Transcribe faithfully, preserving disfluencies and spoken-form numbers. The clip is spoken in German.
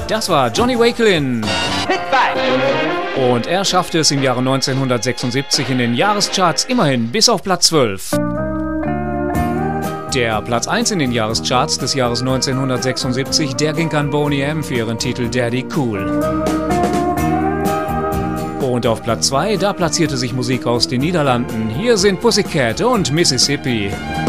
Das war Johnny Wakelin. Und er schaffte es im Jahre neunzehnhundertsechsundsiebzig in den Jahrescharts immerhin bis auf Platz zwölf. Der Platz eins in den Jahrescharts des Jahres neunzehnhundertsechsundsiebzig, der ging an Boney M. für ihren Titel Daddy Cool. Und auf Platz zwei, da platzierte sich Musik aus den Niederlanden. Hier sind Pussycat und Mississippi.